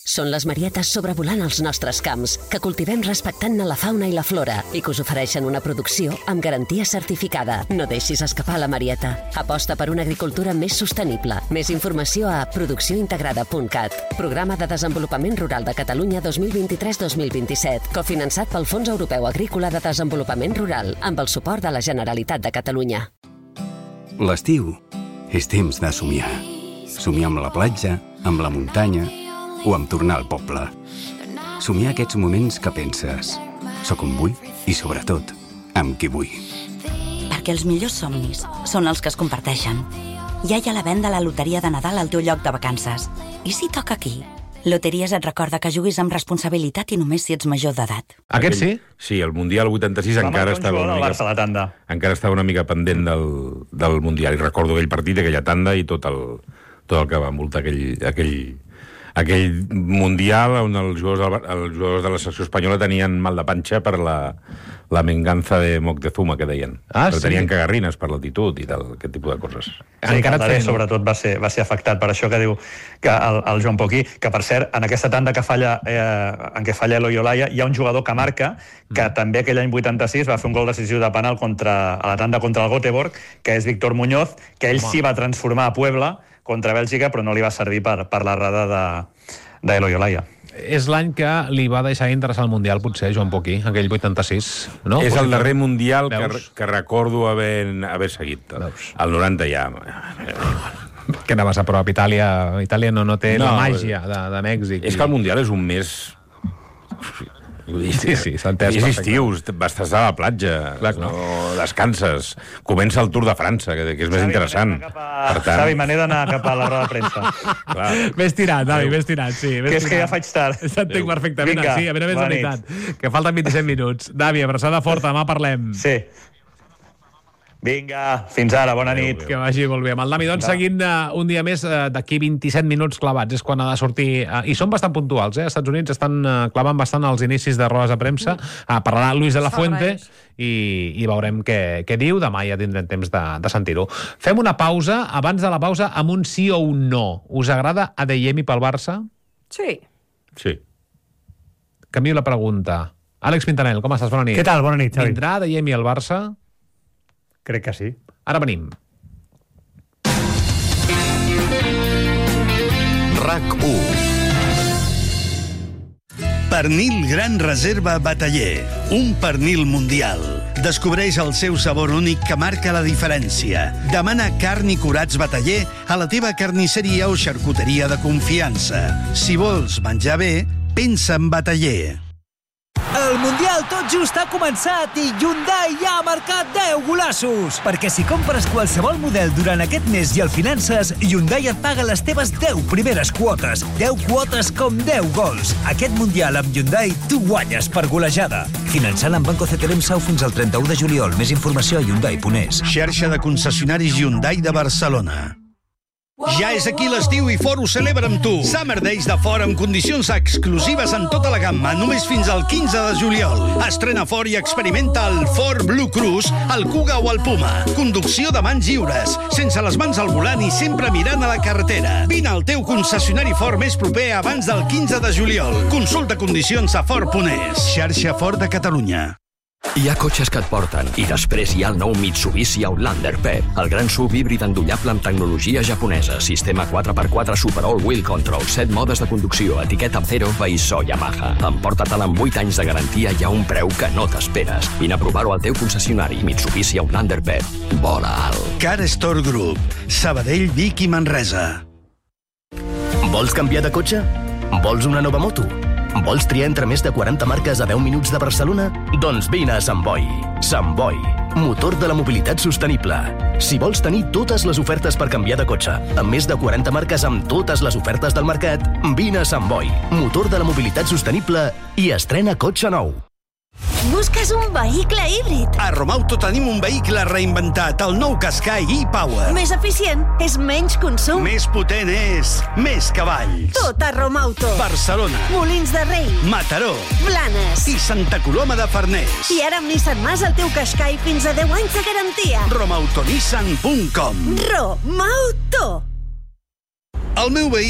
Són les marietes sobrevolant els nostres camps, que cultivem respectant-ne la fauna i la flora i que us ofereixen una producció amb garantia certificada. No deixis escapar la marieta. Aposta per una agricultura més sostenible. Més informació a produccióintegrada.cat. Programa de Desenvolupament Rural de Catalunya 2023-2027, cofinançat pel Fons Europeu Agrícola de Desenvolupament Rural, amb el suport de la Generalitat de Catalunya. L'estiu és temps de somiar. Somiar amb la platja, amb la muntanya o amb tornar al poble. Somiar aquests moments que penses soc on vull i, sobretot, amb qui vull. Perquè els millors somnis són els que es comparteixen. Ja hi ha la venda a la loteria de Nadal al teu lloc de vacances. I si toca aquí? Loteries et recorda que juguis amb responsabilitat i només si ets major d'edat. Aquest sí? Sí, el Mundial 86 encara estava una mica pendent del Mundial. I recordo aquell partit, aquella tanda i tot el que va envoltar aquell Mundial on els jugadors de la secció espanyola tenien mal de panxa per la venganza de Moctezuma, que deien. Però tenien cagarrines per l'altitud i tal, aquest tipus de coses. Sí, Calderé, sobretot, va ser afectat per això que diu que el Joan Poquí, que per cert, en aquesta tanda en què falla Eloi Olaya, hi ha un jugador que marca, que també aquell any 86 va fer un gol decisiu de penal a la tanda contra el Göteborg, que és Víctor Muñoz, que ell sí va transformar a Puebla contra Bèlgica, però no li va servir per l'errada d'Eloi Olaya. És l'any que li va deixar interessar el Mundial, potser, Joan Poquí, aquell 86, no? És el darrer Mundial que recordo haver seguit. El 90 ja... Que anaves a prop, Itàlia no té la màgia de Mèxic. És que el Mundial és un mes... Sí, s'entès. És estiu, estàs a la platja, no descanses, comença el Tour de França, que és més interessant. Xavi, me n'he d'anar cap a la roda de premsa. Més tirat, Davi, més tirat, sí. Que és que ja faig tard. S'entenc perfectament, sí, a veure, és veritat. Que falten 27 minuts. Davi, abraçada forta, demà parlem. Sí. Vinga, fins ara, bona nit. Que vagi molt bé. Amb el Dami, doncs, seguint un dia més, d'aquí 27 minuts clavats, és quan ha de sortir, i són bastant puntuals, als Estats Units estan clavant bastant els inicis de rodes de premsa. Parlarà Luis de la Fuente i veurem què diu. Demà ja tindrem temps de sentir-ho. Fem una pausa, abans de la pausa, amb un sí o un no. Us agrada Adeyemi pel Barça? Sí. Sí. Canvio la pregunta. Àlex Pintanel, com estàs? Bona nit. Què tal? Bona nit, Xavi. Vindrà Adeyemi al Barça? Crec que sí. Ara venim. RAC1. Pernil Gran Reserva Bataller. Un pernil mundial. Descobreix el seu sabor únic que marca la diferència. Demana carn i curats Bataller a la teva carnisseria o xarcuteria de confiança. Si vols menjar bé, pensa en Bataller. El Mundial tot just ha començat i Hyundai ja ha marcat 10 golassos. Perquè si compres qualsevol model durant aquest mes i el finances, Hyundai et paga les teves 10 primeres quotes. 10 quotes com 10 gols. Aquest Mundial amb Hyundai tu guanyes per golejada. Finançant amb Banco CTLM Sau fins al 31 de juliol. Més informació a Hyundai.es. Xarxa de concessionaris Hyundai de Barcelona. Ja és aquí l'estiu i Ford ho celebra amb tu. Summer Days de Ford amb condicions exclusives en tota la gamma, només fins al 15 de juliol. Estrena Ford i experimenta el Ford Blue Cruise, el Kuga o el Puma. Conducció de mans lliures, sense les mans al volant i sempre mirant a la carretera. Vine al teu concessionari Ford més proper abans del 15 de juliol. Consulta condicions a Ford.es. Xarxa Ford de Catalunya. Hi ha cotxes que et porten, i després hi ha el nou Mitsubishi Outlander PHEV, el gran SUV híbrid endollable amb tecnologia japonesa, sistema 4x4 Super All-Wheel Control, 7 modes de conducció, etiqueta Zero, Veissó Yamaha. Emporta-te'l amb 8 anys de garantia i a un preu que no t'esperes. Vine a provar-ho al teu concessionari Mitsubishi Outlander PHEV. Vola alt. Car Store Group, Sabadell, Vic i Manresa. Vols canviar de cotxe? Vols una nova moto? Vols triar entre més de 40 marques a 10 minuts de Barcelona? Doncs vine a Sant Boi. Sant Boi, motor de la mobilitat sostenible. Si vols tenir totes les ofertes per canviar de cotxe, amb més de 40 marques amb totes les ofertes del mercat, vine a Sant Boi, motor de la mobilitat sostenible, i estrena cotxe nou. Busques un vehicle híbrid? A Romauto tenim un vehicle reinventat, el nou Qashqai e-Power. Més eficient és menys consum. Més potent és més cavalls. Tot a Romauto. Barcelona. Molins de Rei. Mataró. Blanes. I Santa Coloma de Farners. I ara amb Nissan Mas el teu Qashqai fins a 10 anys de garantia. Romautonissan.com. Romauto. El meu veí